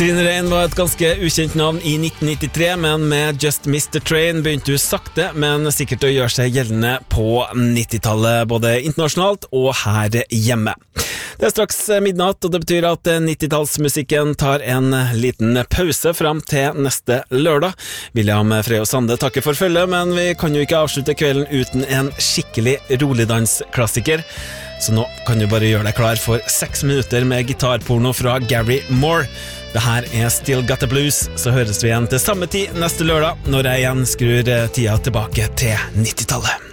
Trine Rein var et ganske ukjent navn i 1993, men med Just Missed the Train begynte hun sakte, men sikkert å gjøre seg gjeldende på 90-tallet, både internasjonalt og her hjemme. Det er straks midnatt, og det betyr at 90-tallsmusikken tar en liten pause fram til neste lørdag. William Frey og Sande takker for følge, men vi kan jo ikke avslutte kvelden uten en skikkelig roligdansklassiker. Så nå kan du bare gjøre deg klar for 6 minutter med gitarporno fra Gary Moore. Det her er Still Got the Blues, så høres vi igjen til samme tid neste lørdag, når jeg igjen skrur tida tilbake til 90-tallet.